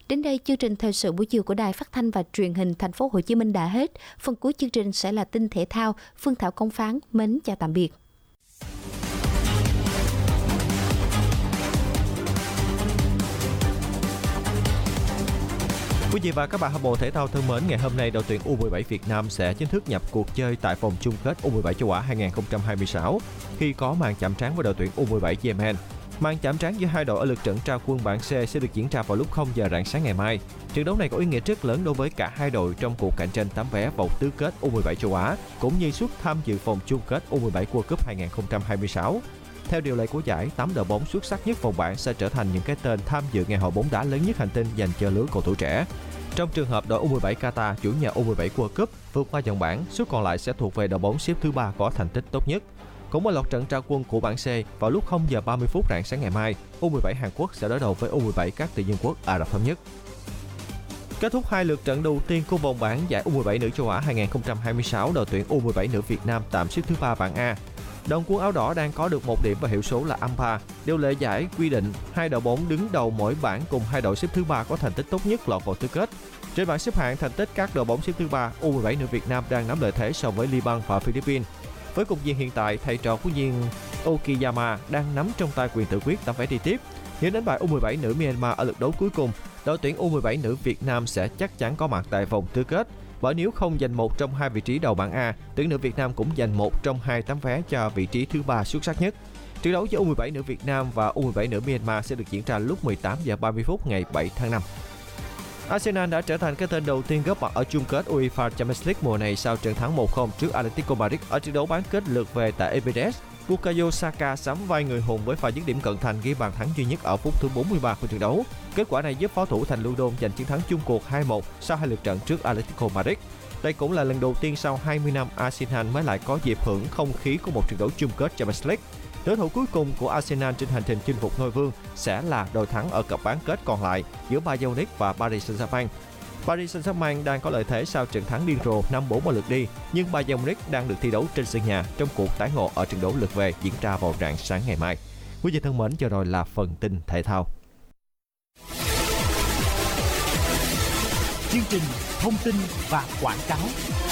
Đến đây, chương trình thời sự buổi chiều của Đài Phát thanh và Truyền hình Thành phố Hồ Chí Minh đã hết. Phần cuối chương trình sẽ là tin thể thao. Phương Thảo Công Phán mến chào tạm biệt. Quý vị và các bạn hâm mộ thể thao thân mến, ngày hôm nay đội tuyển U17 Việt Nam sẽ chính thức nhập cuộc chơi tại vòng chung kết U17 châu Á 2026 khi có màn chạm trán với đội tuyển U17 Yemen. Màn chạm trán giữa hai đội ở lượt trận ra quân bảng C sẽ được diễn ra vào lúc 0 giờ rạng sáng ngày mai. Trận đấu này có ý nghĩa rất lớn đối với cả hai đội trong cuộc cạnh tranh tấm vé vòng tứ kết U17 châu Á cũng như suất tham dự vòng chung kết U17 World Cup 2026. Theo điều lệ của giải, 8 đội bóng xuất sắc nhất vòng bảng sẽ trở thành những cái tên tham dự ngày hội bóng đá lớn nhất hành tinh dành cho lứa cầu thủ trẻ. Trong trường hợp đội U17 Qatar, chủ nhà U17 World Cup, vượt qua vòng bảng, suất còn lại sẽ thuộc về đội bóng xếp thứ 3 có thành tích tốt nhất. Cũng ở loạt trận ra quân của bảng C, vào lúc 0 giờ 30 phút rạng sáng ngày mai, U17 Hàn Quốc sẽ đối đầu với U17 các Tự dân quốc Ả Rập Thống Nhất. Kết thúc hai lượt trận đầu tiên của vòng bảng giải U17 nữ châu Á 2026, đội tuyển U17 nữ Việt Nam tạm xếp thứ 3 bảng A. Đội quân áo đỏ đang có được 1 điểm và hiệu số là âm 3. Điều lệ giải quy định hai đội bóng đứng đầu mỗi bảng cùng hai đội xếp thứ 3 có thành tích tốt nhất lọt vào tứ kết. Trên bảng xếp hạng thành tích các đội bóng xếp thứ 3, U17 nữ Việt Nam đang nắm lợi thế so với Liban và Philippines. Với cục diện hiện tại, thầy trò của Jin Okiyama đang nắm trong tay quyền tự quyết tấm vé đi tiếp. Nếu đánh bại U17 nữ Myanmar ở lượt đấu cuối cùng, đội tuyển U17 nữ Việt Nam sẽ chắc chắn có mặt tại vòng tứ kết. Bởi nếu không giành một trong hai vị trí đầu bảng A, tuyển nữ Việt Nam cũng giành một trong hai tấm vé cho vị trí thứ 3 xuất sắc nhất. Trận đấu giữa U17 nữ Việt Nam và U17 nữ Myanmar sẽ được diễn ra lúc 18 giờ 30 phút ngày 7 tháng 5. Arsenal đã trở thành cái tên đầu tiên góp mặt ở chung kết UEFA Champions League mùa này sau trận thắng 1-0 trước Atletico Madrid ở trận đấu bán kết lượt về tại Emirates. Bukayo Saka sắm vai người hùng với pha dứt điểm cận thành ghi bàn thắng duy nhất ở phút thứ 43 của trận đấu. Kết quả này giúp pháo thủ thành Luton giành chiến thắng chung cuộc 2-1 sau hai lượt trận trước Atletico Madrid. Đây cũng là lần đầu tiên sau 20 năm Arsenal mới lại có dịp hưởng không khí của một trận đấu chung kết Champions League. Đối thủ cuối cùng của Arsenal trên hành trình chinh phục ngôi vương sẽ là đội thắng ở cặp bán kết còn lại giữa Bayern Munich và Paris Saint-Germain. Paris Saint-Germain đang có lợi thế sau trận thắng điên rồ 5-4 ở lượt đi, nhưng Bayern Munich đang được thi đấu trên sân nhà trong cuộc tái ngộ ở trận đấu lượt về diễn ra vào rạng sáng ngày mai. Quý vị thân mến, vừa rồi là phần tin thể thao. Chương trình thông tin và quảng cáo.